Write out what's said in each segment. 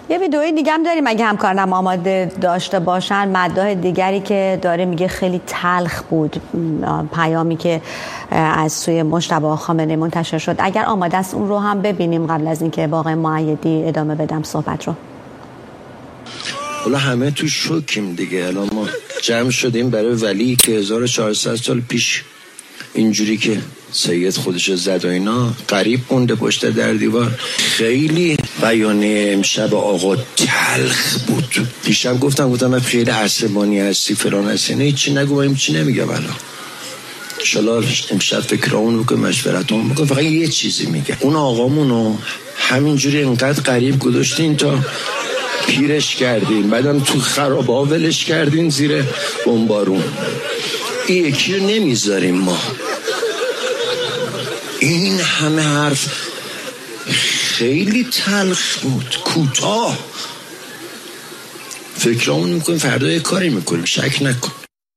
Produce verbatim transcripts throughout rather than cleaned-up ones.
یه ویدئوی دیگه هم داریم اگه همکارانم آماده داشته باشن، مداح دیگری که داره میگه خیلی تلخ بود پیامی که از سوی مجتبی خامنه‌ای منتشر شد. اگر آماده است اون رو هم ببینیم قبل از اینکه با آقای مؤیدی ادامه بدم صحبت رو. حالا همه تو شوکیم دیگه. الان ما جمع شدیم برای ولی که هزار و چهارصد سال پیش اینجوری که سید خودش زد و اینا قریب مونده پشت در دیوار. خیلی بیانیه امشب آقا تلخ بود. دیشب گفتم گفتم خیلی عصبانی هستی فلان هستی، نه هیچی نگو، این چی نمیگم الان. انشالله امشب فکرامون بکن مشورتون بکن. فقط یه چیزی میگه، اون آقامونو همینجوری انقدر قریب گذاشتین تا پیرش کردین، بعدم تو خرابه ها ولش کردین زیر بمبارون. این یکی رو نمیذاریم ما. این همه حرف خیلی تلخ بود، کوتاه. فکرامون میکنیم فردا یه کاری میکنیم، شک نکن.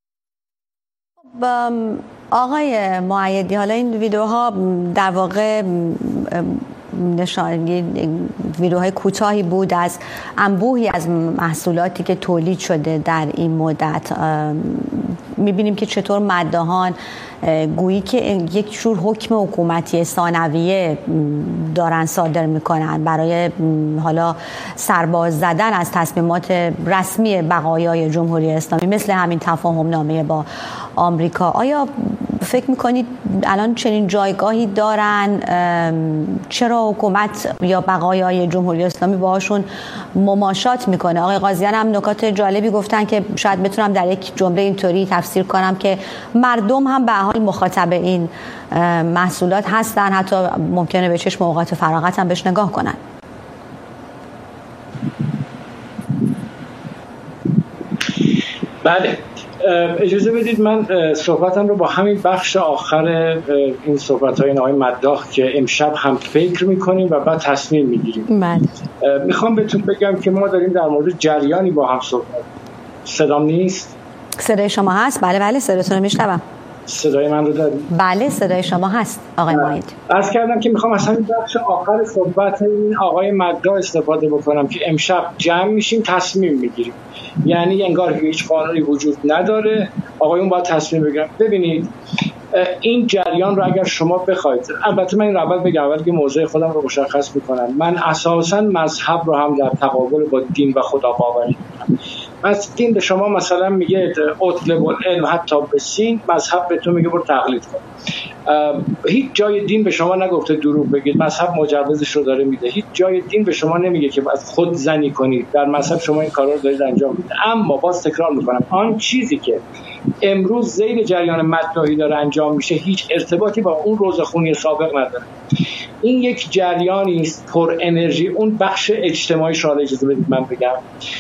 آقای مؤیدی، حالا این ویدیوها در واقع نشان ویدیوهای کوتاهی بود از انبوهی از محصولاتی که تولید شده در این مدت. میبینیم که چطور مداحان گویی که یک جور حکم حکومتی ثانویه دارن صادر میکنن برای حالا سرباز زدن از تصمیمات رسمی بقایای جمهوری اسلامی، مثل همین تفاهم نامه با آمریکا. آیا فکر میکنید الان چنین جایگاهی دارن؟ چرا حکومت یا بقایای جمهوری اسلامی باهاشون مماشات میکنه؟ آقای قاضیان هم نکات جالبی گفتن که شاید بتونم در یک جمله اینطوری تفسیر کنم که مردم هم به حال مخاطب این محصولات هستن، حتی ممکنه به چشم اوقات فراغت هم بهش نگاه کنن. بله، اجازه بدید من صحبتم رو با همین بخش آخر این صحبت‌های آقای مداح که امشب هم فکر می‌کنیم و بعد تصمیم می‌گیریم. بله. میخوام بهتون بگم که ما داریم در مورد جریانی با هم صحبت. صدام نیست؟ صدای شما هست؟ بله بله صداتون رو میشنوم. صدای من رو دارید؟ بله صدای شما هست آقای مؤیدی. عرض کردم که میخوام از همین بخش آخر صحبت این آقای مداح استفاده بکنم که امشب جمع میشیم تصمیم میگیریم. یعنی انگار هیچ قانونی وجود نداره، آقایون باید تصمیم بگیرن. ببینید این جریان رو اگر شما بخواید، البته من این رو اول بگم، اول که موضع خودم رو مشخص میکنم، من اساساً مذهب رو هم در تقابل با دین و خدا باوری میکنم. از دین به شما مثلا میگه اطلب العلم حتی به سین، مذهب به تو میگه برو تقلید کن. هیچ جای دین به شما نگفته دروغ بگید، مذهب مجوزش رو داره میده. هیچ جای دین به شما نمیگه که باید خود زنی کنید، در مذهب شما این کارا رو دارید انجام میدید. اما باز تکرار میکنم، آن چیزی که امروز زیر جریان مداحی داره انجام میشه هیچ ارتباطی با اون روزخونی سابق نداره. این یک جریانی است پر انرژی. اون بخش اجتماعیش را اجازه بدید من بگم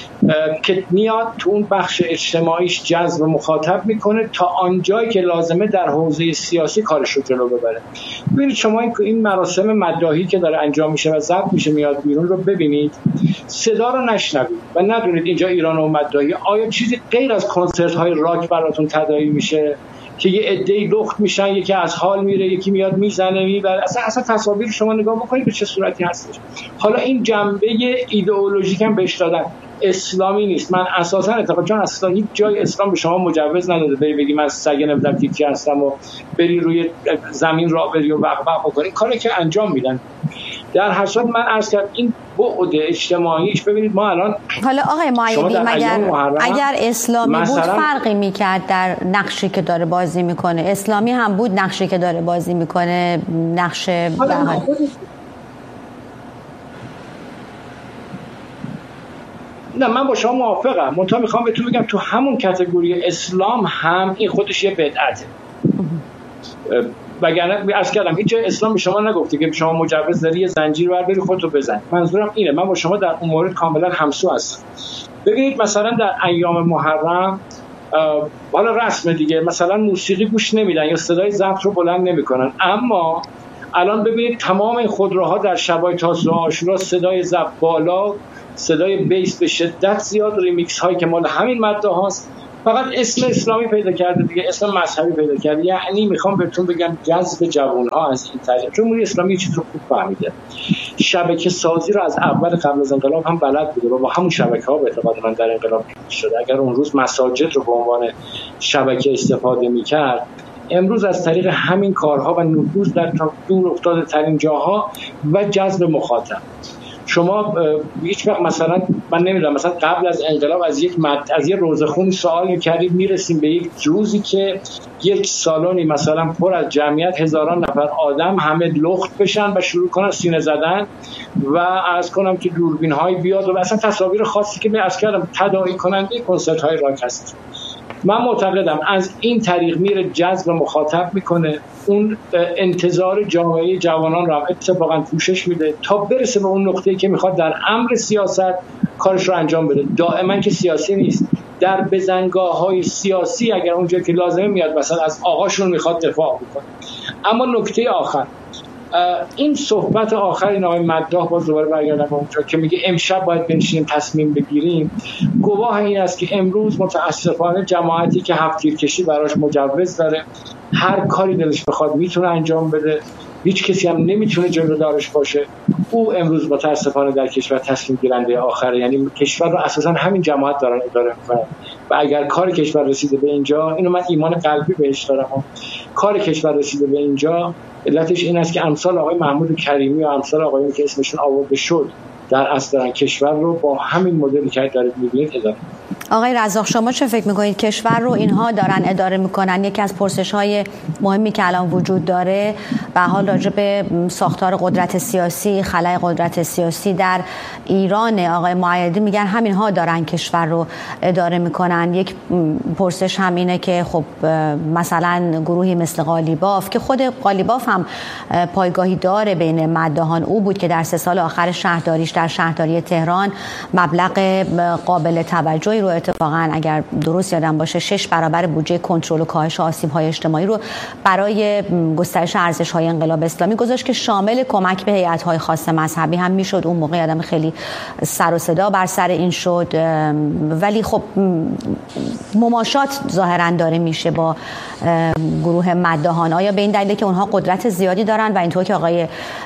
که میاد تو اون بخش اجتماعیش جذب مخاطب میکنه تا آنجایی که لازمه در حوزه سیاسی کارش رو جلو ببره. ببینید شما این مراسم مداحی که داره انجام میشه و ضبط میشه میاد بیرون رو ببینید، صدا رو نشنوید و ندونید اینجا ایران و مداحی. آیا چیزی غیر از کنسرت های راک براتون تداعی میشه که یه عده‌ای لخت میشن، یکی از حال میره، یکی میاد میزنه میبره؟ اصلا اصلا تصاویر شما نگاه بکنید به چه صورتی هستش. حالا این جنبه ایدئولوژیک هم بهش دادن، اسلامی نیست. من اساسا اتفاقا چون اصلا هیچ جای اسلام به شما مجوز نداده بری بگی من سگ نمیدونم تیکی هستم و بری روی زمین راه بری و وقوق بکنی، این کاری که انجام میدن. در هر صورت من عرض کردم این بعد اجتماعیش، ببینید ما الان حالا آقای مؤیدی مگر اگر اسلامی بود فرقی میکرد در نقشی که داره بازی میکنه؟ اسلامی هم بود نقشی که داره بازی میکنه نقش نه، من با شما موافقم. منتها میخوام بهتون بگم تو همون کاتگوری اسلام هم این خودش یه بدعته. وگرنه عرض کردم هیچ جای اسلام به شما نگفته که شما مجوز داری یه زنجیر ور بری خودتو بزن. منظورم اینه، من با شما در اون مورد کاملا همسو هستم. ببینید مثلا در ایام محرم حالا رسم دیگه، مثلا موسیقی گوش نمیدن یا صدای ضبط رو بلند نمیکنن، اما الان ببینید تمام این خودروها در شبای تاسوعا و عاشورا صدای ضبط بالا، صدای بیس به شدت زیاد، ریمیکس هایی که مال همین مداح هاست، فقط اسم اسلامی پیدا کرده دیگه، اسم مذهبی پیدا کرده. یعنی میخوام بهتون بگم جذب جوانها از این طریق، جمهوری اسلامی چیز رو خوب فهمیده. شبکه سازی رو از اول قبل از انقلاب هم بلد بوده و با همون شبکه ها به اعتقاد من در انقلاب پیدا شده. اگر اون روز مساجد رو به عنوان شبکه استفاده می‌کرد، امروز از طریق همین کارها و نفوذ در دور افتاده ترین جاها و جذب مخاطب. شما هیچ وقت مثلا من نمیدونم مثلا قبل از انقلاب از یک مد... از یک روزخون سوال کردید، میرسیم به یک روزی که یک سالونی مثلا پر از جمعیت هزاران نفر آدم همه لخت بشن و شروع کنن سینه زدن و عرض کنم که دوربین های بیاد و اصلا تصاویر خاصی که من عرض کردم تداعی کننده کنسرت های راک هست. من معتقدم از این طریق میره جذب مخاطب میکنه، اون انتظار جامعه جوانان رو هم اتفاقا پوشش میده تا برسه به اون نقطه‌ای که میخواد در امر سیاست کارش رو انجام بده. دائما که سیاسی نیست، در بزنگاه‌های سیاسی اگر اونجا که لازمه میاد مثلا از آقاشون میخواد دفاع بکنه. اما نکته آخر، این صحبت آخر این آقای مداح، باز دوباره برگردم اونجا که میگه امشب باید بنشینیم تصمیم بگیریم، گواه این است که امروز متاسفانه جماعتی که هفت تیرکشی براش مجوز داره، هر کاری دلش بخواد میتونه انجام بده، هیچ کسی هم نمیتونه جلودارش باشه، او امروز متاسفانه در کشور تصمیم گیرنده آخره. یعنی کشور رو اساسا همین جماعت دارن اداره میکنن و اگر کار کشور رسیده به اینجا، اینو من ایمان قلبی بهش دارم، کار کشور رسیده به اینجا علتش این است که امثال آقای محمود کریمی و امثال آقایانی که اسمشون آورده شد در اصل دارن کشور رو با همین مدلی که دارید می‌بینید اداره. آقای رزاق، شما چه فکر می‌کنید؟ کشور رو اینها دارن اداره می‌کنن. یکی از پرسش‌های مهمی که الان وجود داره به حال راجع به ساختار قدرت سیاسی، خلأ قدرت سیاسی در ایران. آقای معیدی میگن همینها دارن کشور رو اداره می‌کنن. یک پرسش هم اینه که خب مثلا گروهی مثل قالیباف که خود قالیباف هم پایگاهی داره بین مداحان، او بود که در سه سال آخر شهرداریش در شهرداری تهران مبلغ قابل توجهی رو اتفاقا اگر درست یادم باشه شش برابر بودجه کنترل و کاهش آسیب‌های اجتماعی رو برای گسترش ارزش‌های انقلاب اسلامی گذاشت که شامل کمک به هیئت‌های خاص مذهبی هم میشد. اون موقع آدم خیلی سر و صدا بر سر این شد، ولی خب مماشات ظاهراً داره میشه با گروه مداحان. آیا به این دلیل که اونها قدرت زیادی دارن و اینطور که آقای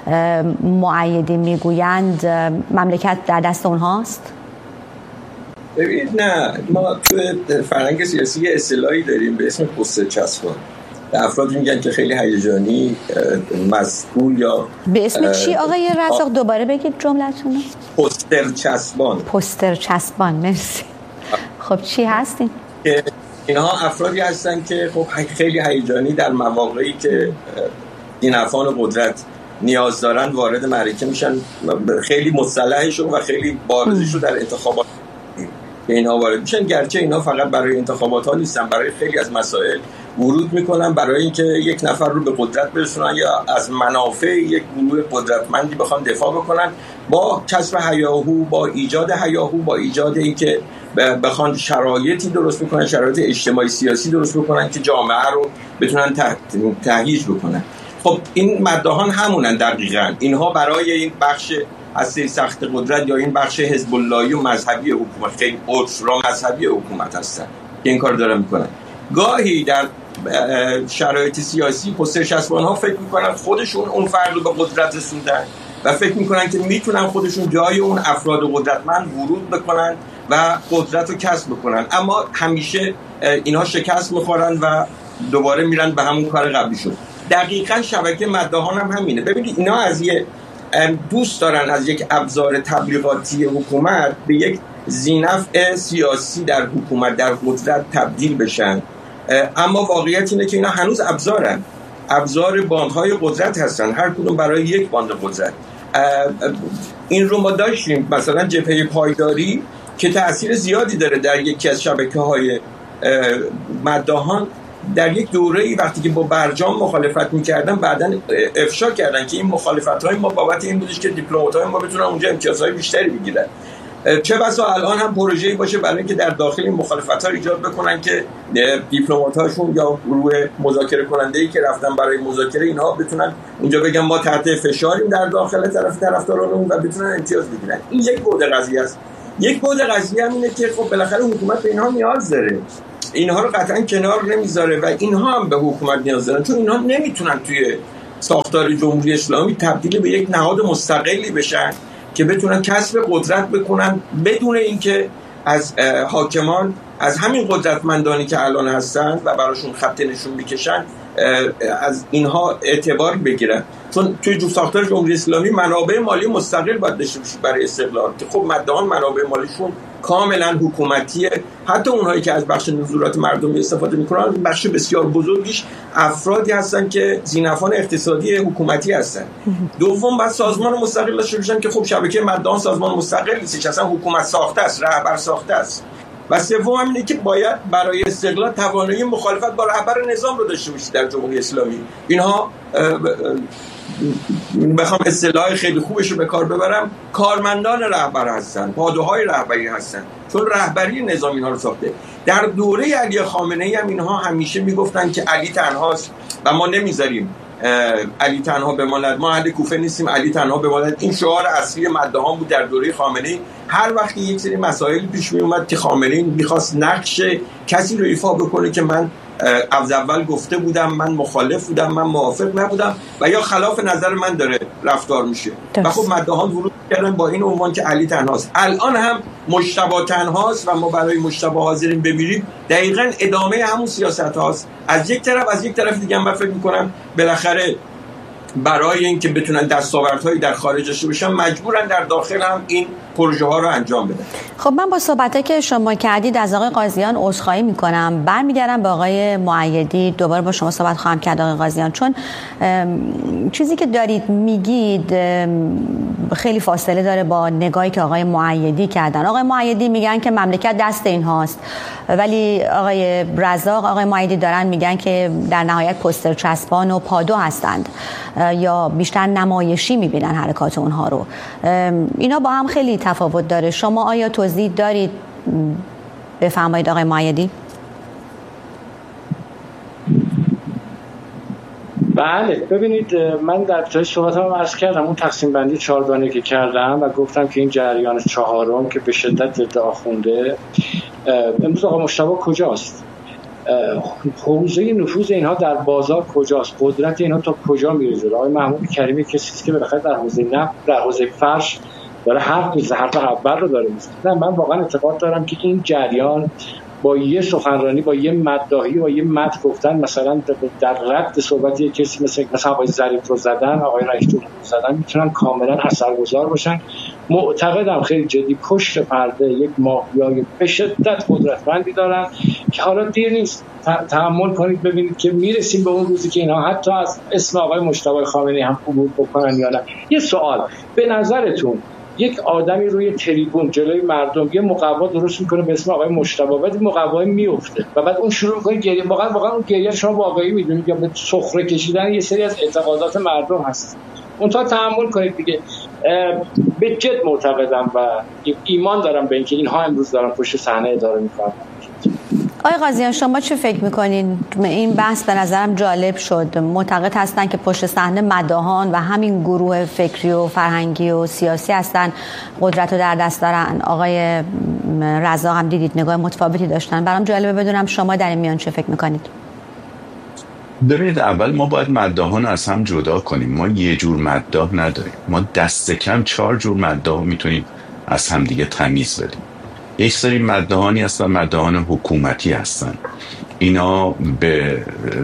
معیدی میگویند مملکت در دست اونهاست؟ ببینید نه، ما تو فرهنگ سیاسی اصطلاحی داریم به اسم پوستر چسبان. افرادی میگن که خیلی هیجانی، مسئول یا به اسم چی آقای رزاق؟ دوباره بگید جملتون. پوستر چسبان. پوستر چسبان، مرسی. خب چی هستین؟ اینها افرادی هستن که خب خیلی هیجانی در مواقعی که دینفان قدرت نیاز دارن وارد معرکه میشن، خیلی مصطلحشون و خیلی بارزشون در انتخابات که اینها وارد میشن. گرچه اینها فقط برای انتخابات ها نیستن، برای خیلی از مسائل ورود میکنن برای اینکه یک نفر رو به قدرت برسونن یا از منافع یک گروه قدرتمندی بخوان دفاع بکنن، با کسب هیاهو، با ایجاد هیاهو، با ایجاد اینکه بخوان شرایطی درست بکنن، شرایط اجتماعی سیاسی درست بکنن که جامعه رو بتونن تهییج بکنن. خب این مداحان همونن دقیقاً. اینها برای این بخش هسته سخت قدرت یا این بخش حزب اللهی و مذهبی حکومت، خیلی اولترا مذهبی حکومت هستن که این کار دارن میکنن. گاهی در شرایط سیاسی پوستر چسبان ها فکر میکنن خودشون اون فرد رو به قدرت رسوندن و فکر میکنن که میتونن خودشون جای اون افراد قدرتمند ورود بکنن و قدرت رو کسب بکنن، اما همیشه اینها شکست میخورن و دوباره میرن به همون کار قبلیشون. دقیقاً شبکه مداحان هم همینه. ببینید اینا از یه دوست دارن از یک ابزار تبلیغاتی حکومت به یک ذینفع سیاسی در حکومت، در قدرت تبدیل بشن، اما واقعیت اینه که اینا هنوز ابزارن، ابزار باندهای قدرت هستن، هر کدوم برای یک باند قدرت. این رو ما داشتیم، مثلا جبهه پایداری که تأثیر زیادی داره در یکی از شبکه‌های مداحان، در یک دوره‌ای وقتی که با برجام مخالفت می‌کردن بعداً افشا کردن که این مخالفت‌های ما بابت این بودش که دیپلمات‌های ما بتونن اونجا امتیازهای بیشتری بگیرن. چه بسا الان هم پروژه‌ای باشه برای اینکه در داخل این مخالفت‌ها ایجاد بکنن که دیپلمات‌هاشون یا گروه مذاکره کننده‌ای که رفتن برای مذاکره اینها بتونن اونجا بگن ما تحت فشاریم در داخل طرف طرفدارانمون و بتونن امتیاز بگیرن. این یک بعد قضیه است. یک بعد قضیه هم اینه که خب بالاخره حکومت به اینها نیاز داره. اینها رو قطعا کنار نمیذاره و اینها هم به حکومت نیاز دارن، چون اینها نمیتونن توی ساختار جمهوری اسلامی تبدیل به یک نهاد مستقلی بشن که بتونن کسب قدرت بکنن بدون اینکه از حاکمان، از همین قدرتمندانی که الان هستن و براشون خط نشون بکشن، از اینها اعتبار بگیرن. چون توی جو ساختار جمهوری اسلامی منابع مالی مستقل باید داشته باشید برای استقلال، که خب مدعیان منابع مالیشون کاملا حکومتیه. حتی اونهایی که از بخش نزولات مردمی استفاده میکنن بخش بسیار بزرگیش افرادی هستن که ذینفعان اقتصادی حکومتی هستن. دوم بعد سازمان مستقل داشته باشن که خب شبکه مدعیان سازمان مستقل نیست، اصلا حکومت ساخته است، رهبر ساخته است. و سوم هم اینه که باید برای استقلال توانایی مخالفت با رهبر نظام رو داشته باشید در جمهوری اسلامی. اینها بخوام اصطلاح خیلی خوبش رو به کار ببرم، کارمندان رهبر هستن، پادوهای رهبری هستن، چون رهبری نظام اینها رو ساخته. در دوره علی خامنه‌ای هم اینها همیشه میگفتن که علی تنهاست و ما نمیذاریم علی تنها بماند، ما اهل کوفه نیستیم، علی تنها بماند. این شعار اصلی مداحان بود در دوره خامنه‌ای. هر وقتی یک سری مسائل پیش می اومد که خامنه‌ای می‌خواست نقش کسی رو ایفا بکنه که من از اول گفته بودم، من مخالف بودم، من موافق نبودم و یا خلاف نظر من داره رفتار میشه و خب مداحان ورود کردن با این عنوان که علی تنهاست. الان هم مجتبی تنهاست و ما برای مجتبی حاضرین بمیریم. دقیقاً ادامه همون سیاست هاست. از یک طرف از یک طرف دیگه من فکر می‌کنم بالاخره برای اینکه بتونن دستاوردهایی در خارج داشته باشن مجبورن در داخل هم این پروژه ها رو انجام بدن. خب من با صحبته که شما کردید از آقای قاضیان عذرخواهی میکنم، برمیگردم به آقای مؤیدی، دوباره با شما صحبت خواهم کرد آقای قاضیان، چون چیزی که دارید میگید خیلی فاصله داره با نگاهی که آقای مؤیدی کردن. آقای مؤیدی میگن که مملکت دست این هاست، ولی آقای رزاق، آقای مؤیدی دارن میگن که در نهایت پوستر چسبان و پادو هستند یا بیشتر نمایشی میبینن حرکات اونها رو. اینا با هم خیلی تفاوت داره. شما آیا توضیح دارید بفرمایید آقای مؤیدی؟ بله، ببینید من در ابتدای صحبتم عرض کردم اون تقسیم بندی چهارگانه که کردم و گفتم که این جریان چهارم که به شدت ادعا خونده، امروز آقا مجتبی کجاست؟ حوزه نفوذ اینها در بازار کجاست؟ قدرت اینها تا کجا میرسه؟ آقای محمود کریمی کسی است که بالاخره در حوزه نفت، در حوزه فرش داره حرف میزنه، حرف اول رو داره میزنه. من واقعا اعتقاد دارم که این جریان با یه سخنرانی، با یه مداحی و یه مد گفتن، مثلا در رد صحبت یک کسی مثل مثلا آقای ظریف رو زدن، آقای رئیس جمهور رو زدن، میتونن کاملا اثرگذار باشن. معتقدم خیلی جدی پشت پرده یک مافیای به شدت قدرتمندی دارن که حالا دیر نیست، تحمل کنید ببینید که میرسیم به اون روزی که اینا حتی از اسم آقای مجتبی خامنه‌ای هم عبور بکنن یا نه. یه سوال، به نظرتون یک آدمی روی تریبون جلوی مردم یه مقوا درست میکنه به اسم آقای مجتبی، بعد این مقوا میفته و بعد اون شروع میکنه گریه، واقعا واقعا اون گریه شما واقعی میدونید یا به سخره کشیدن یه سری از اعتقادات مردم هست؟ اون تا تحمل کنید دیگه. به جد معتقدم و ایمان دارم به اینکه اینها امروز دارن پشت صحنه اداره میکنن. آقای قاضیان شما چه فکر میکنین؟ این بحث به نظرم جالب شد. معتقد هستن که پشت صحنه مداحان و همین گروه فکری و فرهنگی و سیاسی هستن، قدرت رو در دست دارن. آقای رزاق هم دیدید نگاه متفاوتی داشتن. برام جالبه بدونم شما در این میان چه فکر میکنید؟ ببینید، اول ما باید مداحان از هم جدا کنیم. ما یه جور مداح نداریم، ما دست کم چهار جور مداح میتونیم از هم دیگه تمیز بدیم. یک سری مداحانی هستن، مداحان حکومتی هستن، اینا به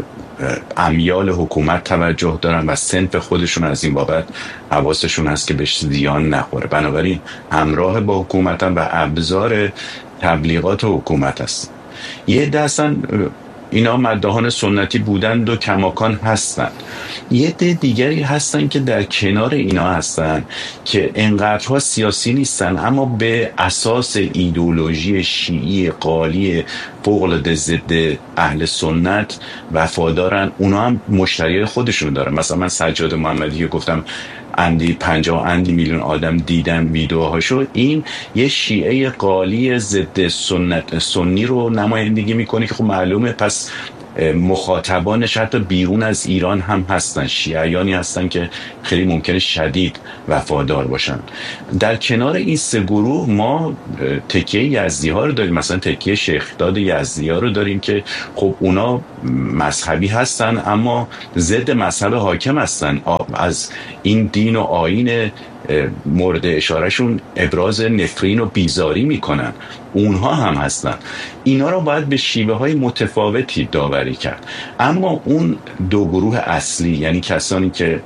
امیال حکومت توجه دارن و صنف خودشون از این بابت حواسشون هست که بهش زیان نخوره، بنابراین همراه با حکومتن و ابزار تبلیغات حکومت هستن. یه دستن اینا مداحان سنتی بودند و کماکان هستند. یه عده دیگری هستن که در کنار اینا هستن که انقدرها سیاسی نیستن، اما به اساس ایدئولوژی شیعی قالی فوق‌العاده ضد اهل سنت وفادارن. اونا هم مشتریای خودشون دارن. مثلا من سجاد محمدی گفتم اندی پنجاه اندی میلیون آدم دیدن ویدیوهاشو. این یه شیعه قالی ضد سنت سنی رو نمایندگی میکنه که خب معلومه پس مخاطبانش حتی بیرون از ایران هم هستن، شیعیانی هستن که خیلی ممکنه شدید وفادار باشن. در کنار این سه گروه ما تکیه یزدی ها رو داریم، مثلا تکیه شیخ داد یزدی ها رو داریم که خب اونا مذهبی هستن اما ضد مذهب حاکم هستن، از این دین و آیین مورد اشارهشون ابراز نفرین و بیزاری میکنن. اونها هم هستن. اینا رو باید به شیوه های متفاوتی داوری کرد. اما اون دو گروه اصلی، یعنی کسانی که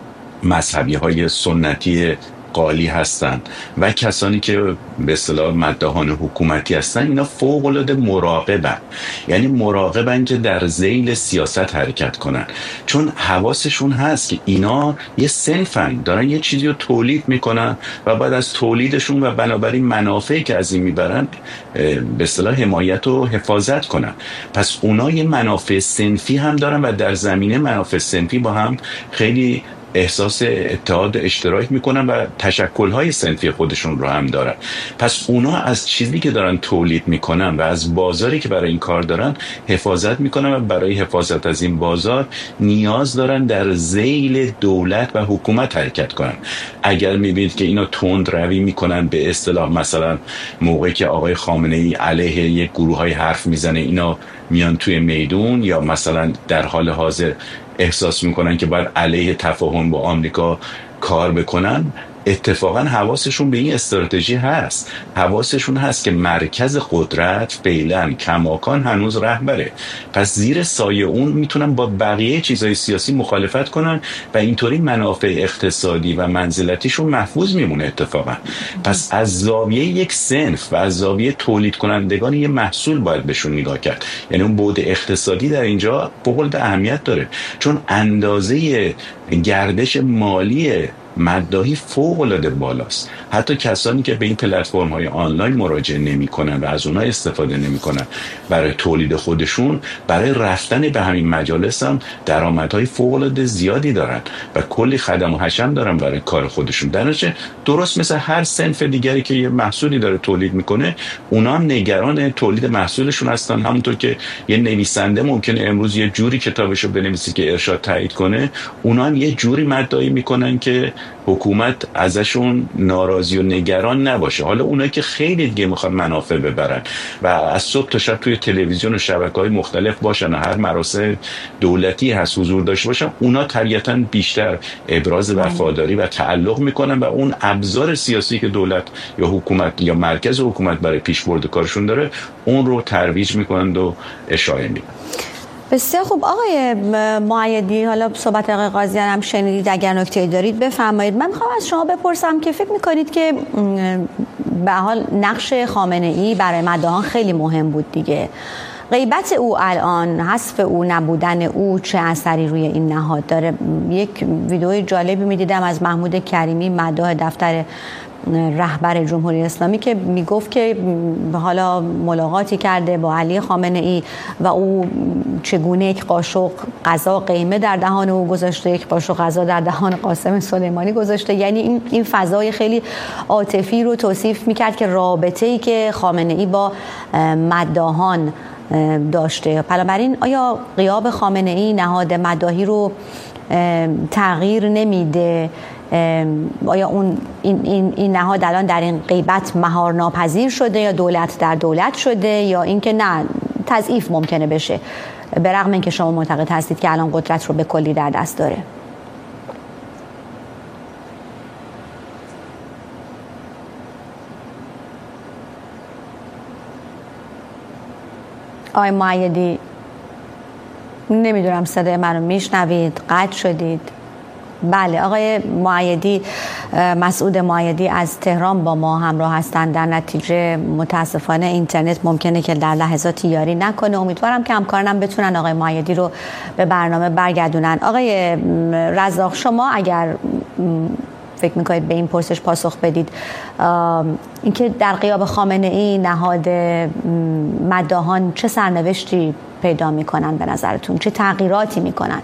مذهبی های سنتی قالی هستن و کسانی که به اصطلاح مداحان حکومتی هستن، اینا فوق العاده مراقبن. یعنی مراقبن که در ذیل سیاست حرکت کنن، چون حواسشون هست که اینا یه صنفن، دارن یه چیزی رو تولید میکنن و بعد از تولیدشون و بنابراین منافعی که از این میبرن به اصطلاح حمایت و حفاظت کنن. پس اونا یه منافع صنفی هم دارن و در زمینه منافع صنفی با هم خیلی احساس اتحاد اشتراک میکنن و تشکل‌های صنفی خودشون رو هم دارن. پس اونا از چیزی که دارن تولید میکنن و از بازاری که برای این کار دارن حفاظت میکنن و برای حفاظت از این بازار نیاز دارن در ذیل دولت و حکومت حرکت کنن. اگر میبینید که اینا تند روی میکنن، به اصطلاح مثلا موقعی که آقای خامنه‌ای علیه یک گروه‌های حرف میزنه اینا میان توی میدون، یا مثلا در حال حاضر احساس میکنن که باید علیه تفاهم با آمریکا کار بکنن، اتفاقا حواسشون به این استراتژی هست. حواسشون هست که مرکز قدرت فعلا کماکان هنوز رهبره، پس زیر سایه اون میتونن با بقیه چیزای سیاسی مخالفت کنن و اینطوری منافع اقتصادی و منزلتیشون محفوظ میمونه اتفاقا. پس از زاویه یک صنف و از زاویه تولید کنندگان یه محصول باید بهشون نگاه کرد. یعنی اون بعد اقتصادی در اینجا فوق العاده اهمیت داره، چون اندازه گردش مالی مداحی فوق العاده بالاست. حتی کسانی که به این پلتفرم های آنلاین مراجعه نمی کنن و از اونها استفاده نمی کنن برای تولید خودشون، برای رفتن به همین مجالس هم درآمدهای فوق العاده زیادی دارن و کلی خدم و حشم دارن برای کار خودشون. در نتیجه درست مثل هر صنف دیگری که یه محصولی داره تولید میکنه، اونا هم نگران تولید محصولشون هستن. همونطور که یه نویسنده ممکنه امروز یه جوری کتابشو بنویسه که ارشاد تایید کنه، اونا هم یه جوری مدعی میکنن که حکومت ازشون ناراضی و نگران نباشه. حالا اونایی که خیلی دیگه میخوان منافع ببرن و از صبح تا شب توی تلویزیون و شبکه‌های مختلف باشن و هر مراسم دولتی هست حضور داشته باشن، اونا طبیعتاً بیشتر ابراز وفاداری و تعلق میکنن و اون ابزار سیاسی که دولت یا حکومت یا مرکز حکومت برای پیشبرد کارشون داره، اون رو ترویج میکنن و اشاعه میدن. بسیار خوب. آقای مؤیدی، حالا صحبت آقای قاضیان هم شنیدید، اگر نکته‌ای دارید بفرمایید. من می‌خوام از شما بپرسم که فکر می‌کنید که به حال نقش خامنه‌ای برای مداحان خیلی مهم بود دیگه، غیبت او الان، حذف او، نبودن او چه اثری روی این نهاد داره؟ یک ویدئوی جالبی می‌دیدم از محمود کریمی، مداح دفتر رهبر جمهوری اسلامی، که میگفت که حالا ملاقاتی کرده با علی خامنه‌ای و او چگونه یک قاشق غذا قیمه در دهان او گذاشته، یک قاشق غذا در دهان قاسم سلیمانی گذاشته. یعنی این این فضای خیلی عاطفی رو توصیف میکرد که رابطه‌ای که خامنه‌ای با مداحان داشته. بنابراین آیا غیاب خامنه‌ای نهاد مداحی رو تغییر نمیده؟ آیا اون این, این, این نهاد الان در این غیبت مهار ناپذیر شده یا دولت در دولت شده، یا اینکه نه تضعیف ممکنه بشه به رغم اینکه شما معتقد هستید که الان قدرت رو به کلی در دست داره؟ آقای مؤیدی، نمیدونم صدای منو میشنوید؟ قطع شدید. بله، آقای مؤیدی، مسعود مؤیدی از تهران با ما همراه هستند. در نتیجه متاسفانه اینترنت ممکنه که در لحظاتی یاری نکنه. امیدوارم که همکارانم بتونن آقای مؤیدی رو به برنامه برگردونن. آقای رزاق، شما اگر فکر میکنید به این پرسش پاسخ بدید، اینکه در غیاب خامنه‌ای نهاد مداحان چه سرنوشتی پیدا میکنن به نظرتون؟ چه تغییراتی میکنن؟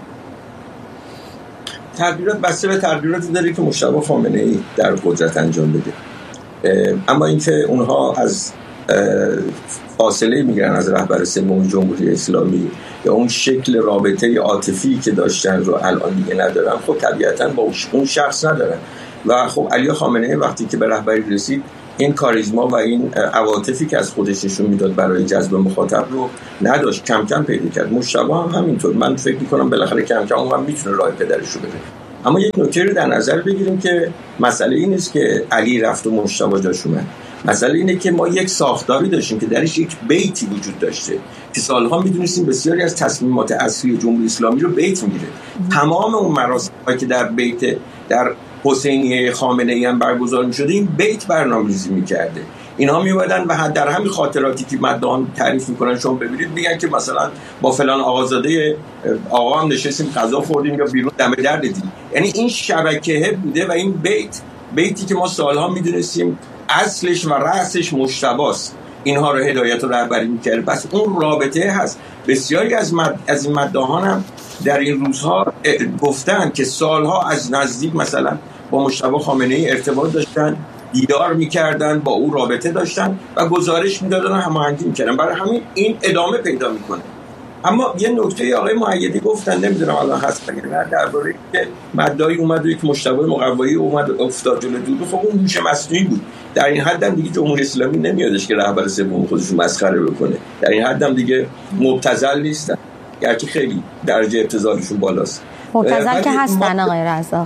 تغییرات بسته به تغییراتی داره که مجتبی خامنه‌ای در قدرت انجام بده، اما اینکه اونها از فاصله میگیرن از رهبر سوم جمهوری اسلامی یا اون شکل رابطه عاطفی که داشتن رو الان دیگه ندارن، خب طبیعتاً با اون شخص ندارن. و خب علی خامنه‌ای وقتی که به رهبری رسید این کاریزما و این عواطفی که از خودش نشون میداد برای جذب مخاطب رو نداشت، کم کم پیدا کرد. مجتبی هم همینطور. من فکر می‌کنم بالاخره کم کم اون هم میتونه راه پدرش رو بره. اما یک نکته رو در نظر بگیریم که مسئله این است که علی رفت و مجتبی جاش اومد. مسئله اینه که ما یک ساختاری داشتیم که درش یک بیتی وجود داشته که سالها میدونستیم بسیاری از تصمیمات اصلی جمهوری اسلامی رو بیت میگیره. تمام اون مراسمی که در بیت در حسینیه خامنه‌ای هم برگزار می‌شده این بیت برنامه‌ریزی می‌کرده. اینها میومدن و در همین خاطراتی که مدام تعریف می‌کنن شما ببینید میگن که مثلا با فلان آقازاده آقا هم نشستیم غذا خوردیم یا بیرون دم در دیدیم. یعنی این شبکه بوده و این بیت بیتی که ما سالها میدونستیم اصلش و رأسش مجتباست، اینها رو هدایت و رهبری می‌کرد. پس اون رابطه هست. بسیاری از مد... از این مداحان هم در این روزها گفتن که سالها از نزدیک مثلا با مجتبی خامنه‌ای ارتباط داشتن، دیدار می‌کردن، با او رابطه داشتن و گزارش می‌دادن و هماهنگی می‌کردن. برای همین این ادامه پیدا می‌کنه. اما یه نکته آقای مؤیدی گفتن، نمیدونم الان هست یا نه، درباره که مدعی اومد و یک مجتبی مقوایی اومد افتاد جلوی دود. خب اون هوش مصنوعی بود. در این حد هم دیگه جمهوری اسلامی نمیادش که رهبر سوم خودش رو مسخره بکنه. در این حد هم دیگه مبتذل نیستن، گرچه خیلی درجه ابتذالشون بالاست. مبتذل که هستن آقای رزاق.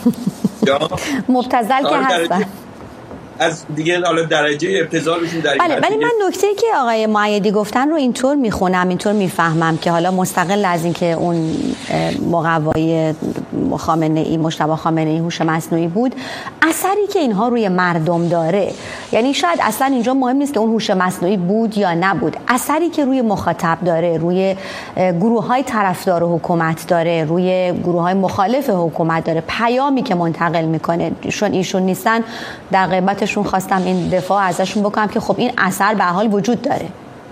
مبتذل که هستن از دیگه حالا درجه ابتذالشون در این بله. ولی من نکته‌ای که آقای مؤیدی گفتن رو اینطور میخونم، اینطور میفهمم که حالا مستقل از این که اون مقوای خامنه‌ای مجتبی خامنه‌ای هوش مصنوعی بود، اثری که اینها روی مردم داره، یعنی شاید اصلا اینجا مهم نیست که اون هوش مصنوعی بود یا نبود، اثری که روی مخاطب داره، روی گروه‌های طرفدار حکومت داره، روی گروه‌های مخالف حکومت داره، پیامی که منتقل میکنه. چون ایشون نیستن در قیمت شون خواستم این دفاع ازشون بکنم که خب این اثر به حال وجود داره.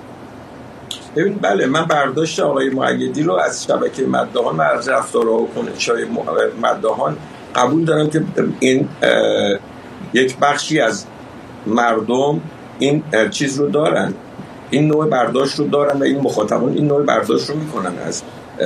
ببین بله، من برداشت آقای مؤیدی رو از شبکه مداحان و از رفتارها و کنش‌های مداحان قبول دارم که این یک بخشی از مردم این چیز رو دارن، این نوع برداشت رو دارن و این مخاطبان این نوع برداشت رو میکنن از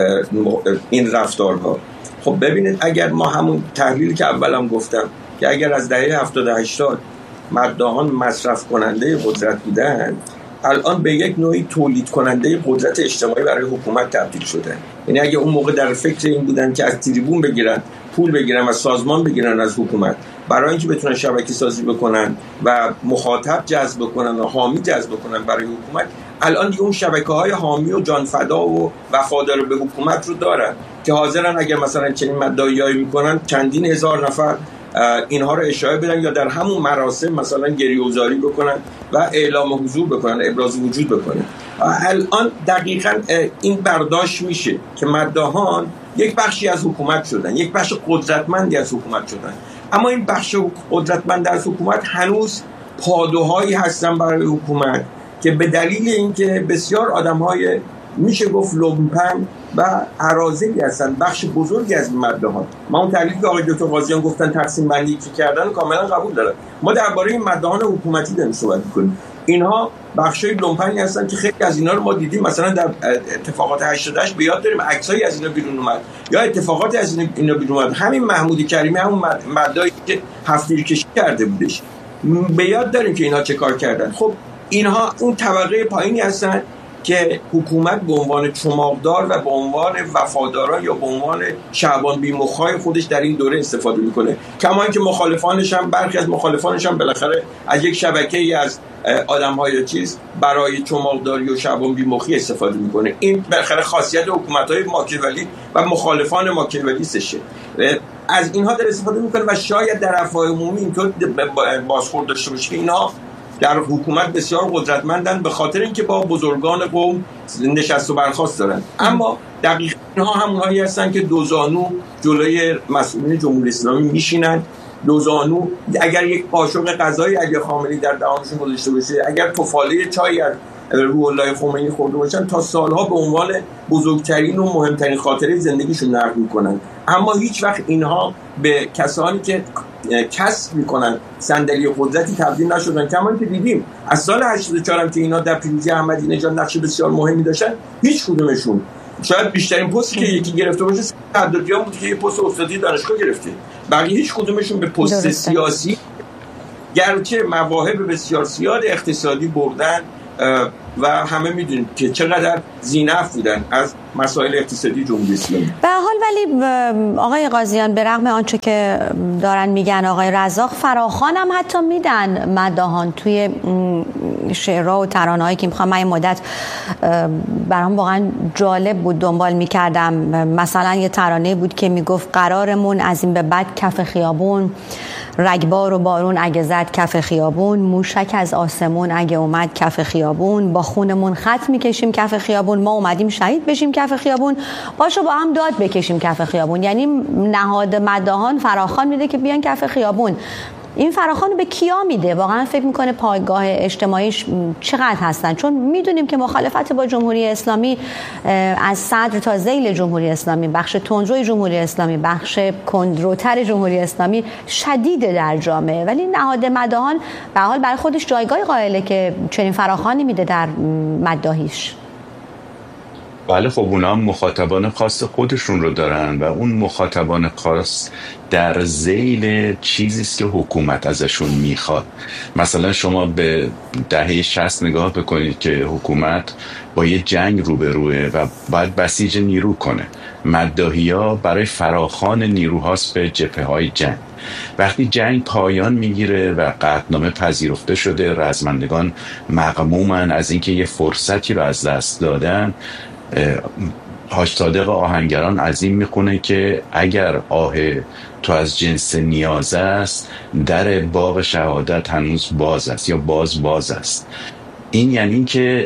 این رفتارها. خب ببینید اگر ما همون تحلیلی که اولام گفتم که اگر از دهه هفتاد هشتاد مداحان مصرف کننده قدرت بودن، الان به یک نوعی تولید کننده قدرت اجتماعی برای حکومت تبدیل شدن. یعنی اگه اون موقع در فکر این بودن که از تریبون بگیرن، پول بگیرن و سازمان بگیرن از حکومت برای اینکه بتونن شبکه سازی بکنن و مخاطب جذب بکنن و حامی جذب بکنن برای حکومت، الان دیگه اون شبکه‌های حامی و جانفدا و وفادار به حکومت رو دارن که حاضرن اگر مثلا چنین مدعیایی میکنن چندین هزار نفر اینها رو اشاعه بدن یا در همون مراسم مثلا گریه‌گذاری بکنن و اعلام حضور بکنن، ابراز وجود بکنن. الان دقیقاً این برداشت میشه که مداحان یک بخشی از حکومت شدن، یک بخش قدرتمندی از حکومت شدن، اما این بخش قدرتمند از حکومت هنوز پادوهایی هستن برای حکومت که به دلیل اینکه بسیار آدم‌های میشه گفت لومپن و اراذلی هستن، بخش بزرگی از مداحان. ما اون تحلیلی که آقای دکتر قاضیان گفتن تقسیم بندی که کردن کاملا قبول دارم. ما درباره این مداحان حکومتی داریم صحبت می‌کنیم. اینها بخشای لومپنی هستن که خیلی از اینا رو ما دیدیم، مثلا در اتفاقات هشتاد و هشت به یاد داریم عکسایی از اینا بیرون اومد یا اتفاقاتی از اینا بیرون اومد. همین محمود کریمی همون مدعی که هفت‌تیر کشی کرده بودش، به یاد داریم که اینها چه کار کردن. خب اینها اون طبقه پایینی هستن که حکومت به عنوان چماقدار و به عنوان وفاداران یا به عنوان شعبان بی‌مخ‌های خودش در این دوره استفاده میکنه. کما اینکه مخالفانش هم، برخی از مخالفانش هم بالاخره از یک شبکه‌ای از آدم‌های چیز برای چماقداری و شعبان بی‌مخی استفاده میکنه. این بالاخره خاصیت حکومت‌های ماکیاولی و مخالفان ماکیاولیستشه. از اینها در استفاده میکنه و شاید در افواه عمومی اینطور بازخورد داشته باشه که اینها در حکومت بسیار قدرتمندن به خاطر اینکه با بزرگان قوم نشست و برخاست دارن. اما دقیقاً اینها همونهایی هستن که دوزانو جلوی مسئولین جمهوری اسلامی میشینن. دوزانو اگر یک قاشق غذای علی خامنه‌ای در دهانشون گذاشته باشه، اگر تفاله چای از روح الله خمینی خورده باشن، تا سالها به عنوان بزرگترین و مهمترین خاطره زندگیشون نقل میکنن. اما هیچ وقت اینها به کسانی که کسب میکنن صندلی قدرتی تبدیل نشدن. کما که دیدیم از سال هشتاد و چهار هم که اینا در پیروزی احمدی نژاد نقش بسیار مهمی داشتن، هیچ کدومشون شاید بیشترین پستی که یکی گرفته باشه عبدالقیام بود که یه پست استادی دانشگاه گرفته، بقیه هیچ کدومشون به پست سیاسی گرچه مواهب بسیار زیاد اقتصادی بردن و همه میدونیم که چقدر ذی‌نفع بودن از مسائل اقتصادی جمهوری اسلامی. به حال ولی آقای قاضیان به رغم آنچه که دارن میگن آقای رزاق، فراخوان هم حتی میدن مداحان توی شعرها و ترانه‌هایی که میخوام من این مدت برام واقعا جالب بود دنبال میکردم. مثلا یه ترانه بود که میگفت قرارمون از این به بعد کف خیابون، رگبار و بارون اگه زد کف خیابون، موشک از آسمون اگه اومد کف خیابون، با خونمون خط میکشیم کف خیابون، ما اومدیم شهید بشیم کف خیابون، باشو با هم داد بکشیم کف خیابون. یعنی نهاد مداحان فراخوان میده که بیان کف خیابون. این فراخوان به کیا میده؟ واقعا فکر میکنه پایگاه اجتماعیش چقدر هستن؟ چون میدونیم که مخالفت با جمهوری اسلامی از صدر تا ذیل جمهوری اسلامی، بخش تندروی جمهوری اسلامی، بخش کندروتر جمهوری اسلامی شدیده در جامعه، ولی نهاد مداحان به حال برای خودش جایگاه قائله که چنین فراخوانی میده در مداحیش. بله خب اونا مخاطبان خاص خودشون رو دارن و اون مخاطبان خاص در ذیل چیزیست که حکومت ازشون میخواد. مثلا شما به دهه شصت نگاه بکنید که حکومت با یه جنگ روبروه و باید بسیج نیرو کنه. مداحی‌ها برای فراخوان نیروهاست به جبهه‌های جنگ. وقتی جنگ پایان میگیره و قطعنامه پذیرفته شده، رزمندگان مغمومن از اینکه یه فرصتی رو از دست دادن، حاج صادق آهنگران عظیم میکنه که اگر آه تو از جنس نیاز است، در باغ شهادت هنوز باز است یا باز باز است. این یعنی که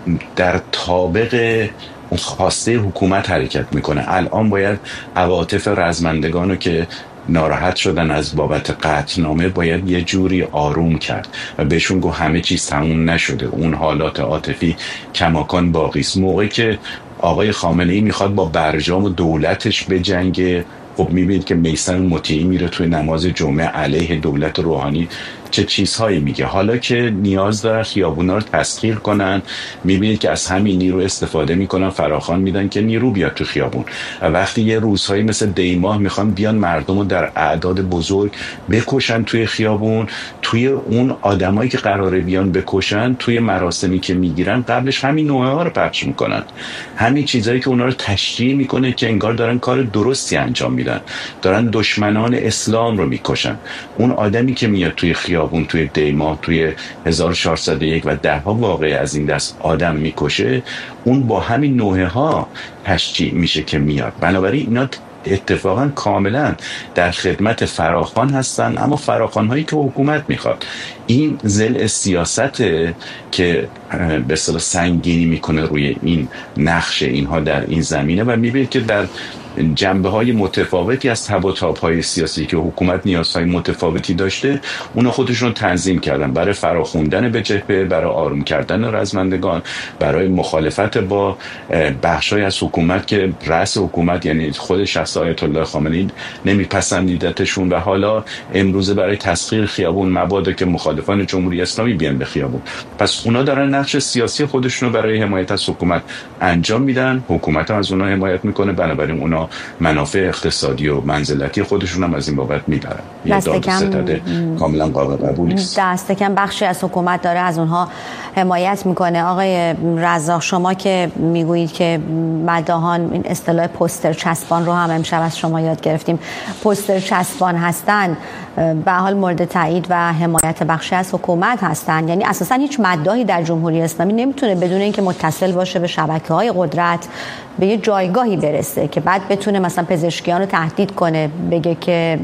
در طابق خواسته حکومت حرکت میکنه. الان باید عواطف رزمندگانو که ناراحت شدن از بابت قطعنامه باید یه جوری آروم کرد و بهشون گفت همه چیز تموم نشده، اون حالات عاطفی کماکان باقی است. موقعی که آقای خامنه‌ای میخواد با برجام و دولتش بجنگه، خب میبینید که میثم مطیعی میره توی نماز جمعه علیه دولت روحانی چه چیزهایی میگه. حالا که نیاز دارن خیابونا رو تسخیر کنن، میبینید که از همین نیرو استفاده میکنن، فراخوان میدن که نیرو بیاد تو خیابون. و وقتی یه روزهایی مثل دیماه میخوان بیان مردم رو در اعداد بزرگ بکشن توی خیابون، توی اون آدمایی که قراره بیان بکشن توی مراسمی که میگیرن قبلش همین نوعه ها رو پخش میکنن، همین چیزایی که اونا رو تشریح میکنه که انگار دارن کار درستی انجام میدن، دارن دشمنان اسلام رو میکشن. اون آدمی که میاد توی خیابون اون توی دیما توی هزار و چهارصد و یک و ده ها واقعی از این دست آدم میکشه، اون با همین نوعه ها تشجیع میشه که میاد. بنابراین اینا اتفاقا کاملا در خدمت فراخوان هستن، اما فراخوان هایی که حکومت میخواد. این ضلع سیاسته که به اصطلاح سنگینی میکنه روی این نقش اینها در این زمینه و میبینید که در جنبه های متفاوتی از تب و تاب های سیاسی که حکومت نیازهای متفاوتی داشته، اونا خودشون تنظیم کردن برای فراخوندن به جبهه، برای آروم کردن رزمندگان، برای مخالفت با بخشای از حکومت که رأس حکومت یعنی خود شخص آیت الله خامنه‌ای نمیپسندیدتشون، و حالا امروزه برای تسخیر خیابون مبادا که مخالفان جمهوری اسلامی بیان به خیابون. پس اونا دارن نقش سیاسی خودشون رو برای حمایت از حکومت انجام میدن، حکومت هم از اونا حمایت میکنه، بنابراین اونا منافع اقتصادی و منزلتی خودشون هم از این بابت میبرن. یه داد ستده کاملا قابل قبولی است. دست کم بخشی از حکومت داره از اونها حمایت میکنه. آقای رزاق، شما که میگویید که مداحان این اصطلاح پوستر چسبان رو هم امشب از شما یاد گرفتیم، پوستر چسبان هستن، به حال مورد تایید و حمایت بخشی از حکومت هستن. یعنی اساسا هیچ مداحی در جمهوری اسلامی نمیتونه بدون اینکه متصل باشه به شبکه‌های قدرت به یه جایگاهی برسه که بعد بتونه مثلا پزشکیان رو تهدید کنه، بگه که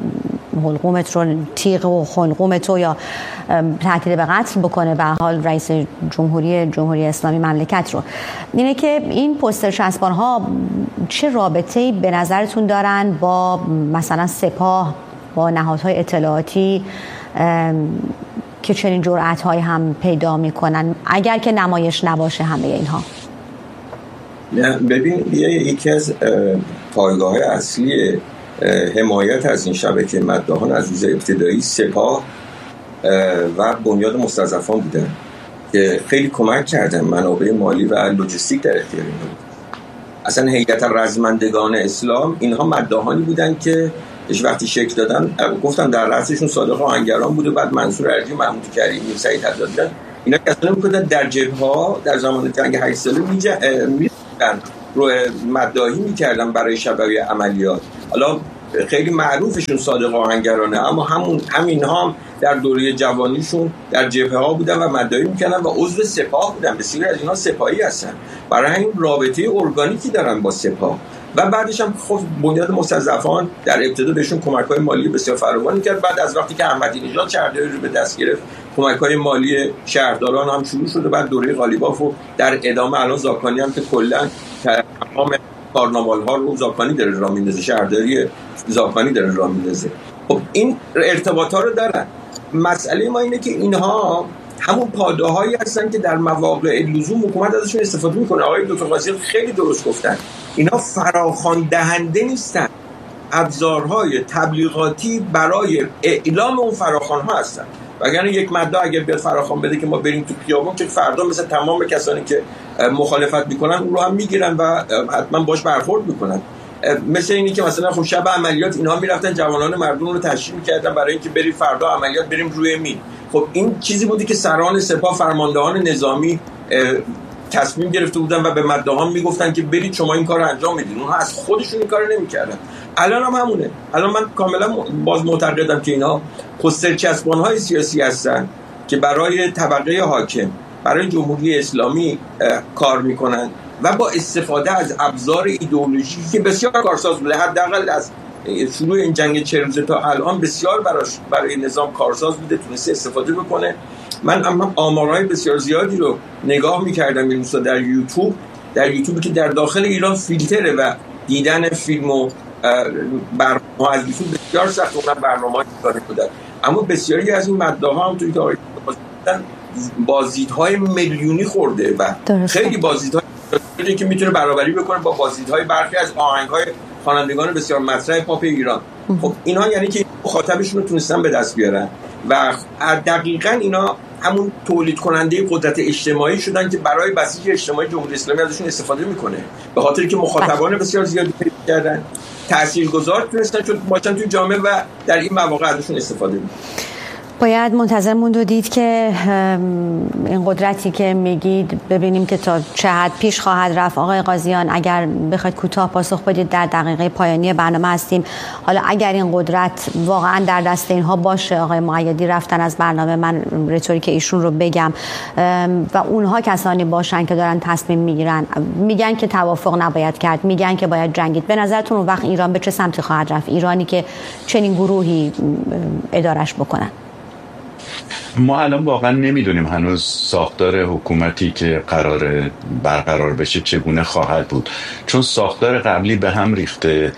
حلقومت رو تیغ و خلقومت رو، یا تهدید به قتل بکنه به حال رئیس جمهوری جمهوری اسلامی مملکت رو. اینه که این پوستر چسبان ها چه رابطه‌ای به نظرتون دارن با مثلا سپاه، با نهادهای اطلاعاتی که چنین جرأت‌هایی هم پیدا میکنن، اگر که نمایش نباشه همه اینها؟ ببین یکی از پایگاه اصلی حمایت از این شبکه مداحان از روز ابتدایی سپاه و بنیاد مستضعفان بودن که خیلی کمک کردن، منابع مالی و لوجستیک در اختیار اینا بود. اصلا هیئت رزمندگان اسلام اینها مداحانی بودن که هیچ وقتی شکل دادن، گفتم در رأسشون صادق آهنگران بود و بعد منصور ارجی، محمود کریمی، سعید حدادیان، اینا کسانی بودن در جبهه‌ها در زمان جنگ هشت ساله می‌جنگیدن، رو مداحی می‌کردن برای شبکه عملیات. حالا خیلی معروفشون صادق آهنگرانه، اما همون همینها هم در دوره جوانیشون در جبهه‌ها بودن و مداحی می‌کردن و عضو سپاه بودن. بسیاری از اینها سپاهی هستن، برای همین رابطه ارگانیکی دارن با سپاه. و بعدش هم خب بنیاد مستضعفان در ابتدا بهشون کمک‌های مالی بسیار فراوانی کرد. بعد از وقتی که احمدی نژاد شهرداری رو به دست گرفت، کمک‌های مالی شهرداران هم شروع شد و بعد دوره قالیباف و در ادامه الان زاکانی هم که کلاً تمام کارنامه‌ها رو زاکانی داره راه میندازه، شهرداری زاکانی داره راه میندازه. خب این ارتباطات رو دارن. مسئله ما اینه که اینها همون پاده‌هایی هستن که در مواقع لزوم حکومت ازشون استفاده میکنه. آقای دکتر قاضی خیلی درست گفتن، اینا فراخوان دهنده نیستن، ابزارهای تبلیغاتی برای اعلام اون فراخوان‌ها هستن. وگرنه یک مدعا اگر بیاد فراخوان بده که ما بریم تو خیابون، که فردا مثل تمام کسانی که مخالفت میکنن اون رو هم میگیرن و حتما باش برخورد میکنن. مثل اینی که مثلا خب شب عملیات اینها میرفتن جوانان مردم رو تشویق میکردن برای اینکه بریم فردا عملیات، بریم روی مین. خب این چیزی بودی که سران سپاه، فرماندهان نظامی تصمیم گرفته بودن و به مداحان میگفتن که برید شما این کار رو انجام بدید. اونها از خودشون این کار نمیکردن. الان هم همونه. الان من کاملا باز معتقدم که اینا خسرچسبان‌های سیاسی هستن که برای طبقه حاکم، برای جمهوری اسلامی کار میکنن و با استفاده از ابزار ایدئولوژیکی که بسیار کارساز بوده، حداقل از شروع این جنگ چهل روزه تا الان بسیار براش برای نظام کارساز بوده، تونسته استفاده بکنه. من اما آمارهای بسیار زیادی رو نگاه میکردم این روزا در یوتیوب در یوتیوبی که در داخل ایران فیلتره و دیدن فیلم و برنامه از یوتیوب بسیار سخت، اونم برنامه‌ای کار بودن، اما بسیاری از این مداح‌ها هم توی که آقای بازدیدهای میلیونی خورده و درسته. خیلی بازدیدهای که میتونه برابری بکنه با بازدیدهای برخی از آهنگ‌های خوانندگان بسیار مطرح پاپ ایران. خب اینها یعنی که مخاطبشون رو تونستن به دست بیارن و دقیقاً اینا همون تولید کننده قدرت اجتماعی شدن که برای بسیج اجتماعی جمهوری اسلامی ازشون استفاده میکنه، به خاطر که مخاطبان بسیار زیادی پیدا کردن، تاثیرگذار تونستن چون باشن توی جامعه و در این مواقع ازشون استفاده میکنن. باید منتظر موند و دید که این قدرتی که میگید ببینیم که تا چه حد پیش خواهد رفت. آقای قاضیان اگر بخواید کوتاه پاسخ بدید، در دقیقه پایانی برنامه هستیم. حالا اگر این قدرت واقعا در دست اینها باشه، آقای مؤیدی رفتن از برنامه، من رتوریک ایشون رو بگم، و اونها کسانی باشن که دارن تصمیم میگیرن، میگن که توافق نباید کرد، میگن که باید جنگید، به نظرتون اون وقت ایران به چه سمتی خواهد رفت؟ ایرانی که چنین گروهی ادارش بکنن. ما الان واقعا نمیدونیم هنوز ساختار حکومتی که قرار برقرار بشه چگونه خواهد بود، چون ساختار قبلی به هم ریخته.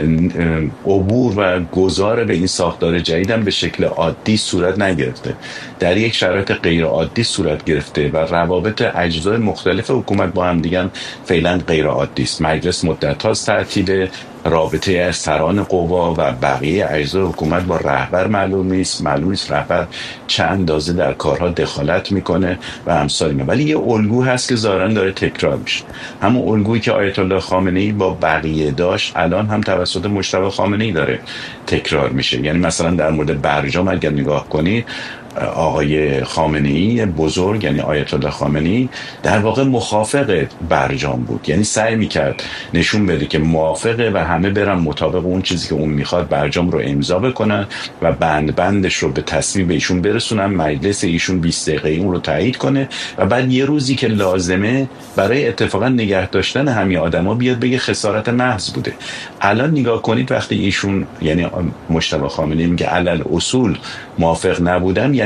عبور و گذار به این ساختار جدید هم به شکل عادی صورت نگرفته، در یک شرایط غیر عادی صورت گرفته و روابط اجزای مختلف حکومت با هم دیگه فعلا غیر عادی است. مجلس مدت هاست تعطیل، رابطه از سران قوا و بقیه اجزای حکومت با رهبر معلوم نیست، معلوم نیست رهبر چه اندازه در کارها دخالت میکنه و امثال اینا. ولی یه الگو هست که ظاهرا داره تکرار میشه، همون الگویی که آیت الله خامنه‌ای با بقیه داشت الان هم توسط مجتبی خامنه‌ای داره تکرار میشه. یعنی مثلا در مورد برجام اگر نگاه کنید، آقای خامنه‌ای بزرگ یعنی آیت الله خامنه‌ای در واقع موافق برجام بود، یعنی سعی میکرد نشون بده که موافقه و همه برن مطابق اون چیزی که اون میخواد برجام رو امضا بکنن و بند بندش رو به تصویب ایشون برسونن، مجلس ایشون بیست دقیقه اون رو تایید کنه و بعد یه روزی که لازمه برای اتفاقا نگه داشتن همین آدما بیاد بگه خسارت محض بوده. الان نگاه کنید وقتی ایشون یعنی مجتبی خامنه‌ای میگه علل اصول موافق نبودن، یعنی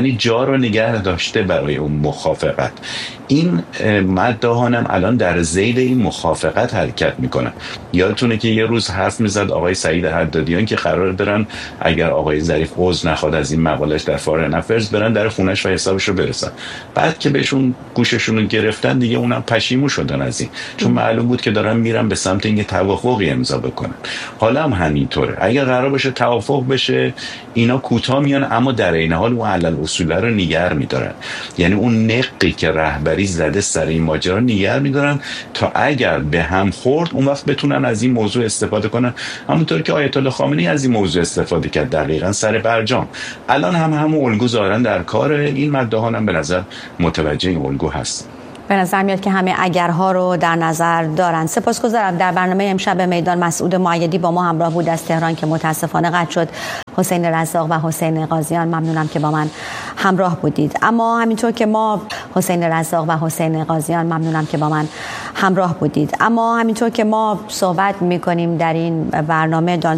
یعنی جا رو نگه داشته برای اون مخافقت. این مداحانم الان در ذیل این مخافقت حرکت میکنن. یادتونه که یه روز حرف میزد آقای سعید حدادیان که قرار برن اگر آقای ظریف عذر نخواد از این مقالش در فارن افرز برن در خونش و حسابش رو برسن. بعد که بهشون گوششون رو گرفتن دیگه اونم پشیمون شدن از این، چون معلوم بود که دارن میرن به سمت اینکه توافقی امضا بکنن. حالا هم همینطوره، اگر قرار باشه توافق بشه اینا کوتاه میان، اما در این حال اون علل اصول رو نگه میدارن. یعنی اون نقی که رهبری زده سر این ماجرا نگه میدارن تا اگر به هم خورد اون وقت بتونن از این موضوع استفاده کنن، همونطور که آیت الله خامنه‌ای از این موضوع استفاده کرد دقیقاً سر برجام. الان هم همون الگو ظاهرا در کار این مداحانم به نظر متوجه این الگو هست. به نظر میاد که همه اگرها رو در نظر دارن. سپاسگزارم. در برنامه امشب میدان مسعود مؤیدی با ما همراه بود از تهران که متاسفانه قطع شد. حسین رزاق و حسین قاضیان ممنونم که با من همراه بودید. اما همینطور که ما حسین رزاق و حسین قاضیان ممنونم که با من همراه بودید. اما همینطور که ما صحبت میکنیم در این برنامه